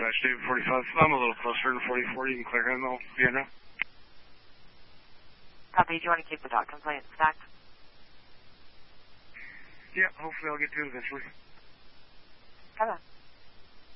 dispatch, David 45. I'm a little closer than 44. You can clear him, though. Vienna. Copy. Do you want to keep the dot complaint stacked? Yeah, hopefully I'll get to it eventually. Come on.